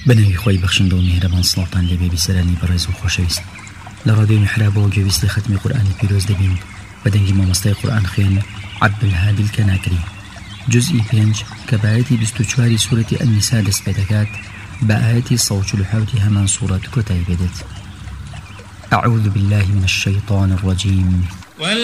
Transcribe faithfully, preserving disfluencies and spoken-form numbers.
بنەوی خۆی بەخشندە و میهرەبان سڵاوتان لێبێ بیسەرانی بەڕێز و خۆشەویست. لە ڕادیۆی میحرابەوە گوێویستی ختمی قورئانی پیرۆز دەبین بە دەنگی مامۆستای قورئان خوێن عەبدولهادی الکەناکری، جزئی پێنج کە بە ئایەتی بیست و چواری سوورەتی ئەنیسا دەست پێ دەکات بە ئایەتی سەد و چوار و حەوتی هەمان سوورەت کۆتایی بێدێت. أعوذ بالله من الشيطان الرجيم